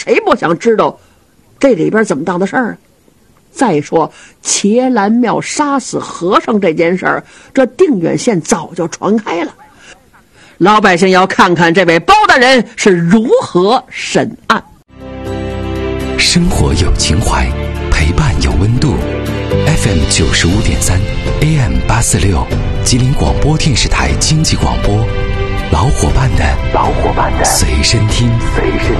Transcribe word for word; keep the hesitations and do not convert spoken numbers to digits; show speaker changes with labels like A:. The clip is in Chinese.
A: 谁不想知道这里边怎么当的事儿啊？再说伽蓝庙杀死和尚这件事儿，这定远县早就传开了，老百姓要看看这位包大人是如何审案。
B: 生活有情怀，陪伴有温度。F M 九十五点三 A M 八四六，吉林广播电视台经济广播，老伙伴的老伙伴的随身听，随身听。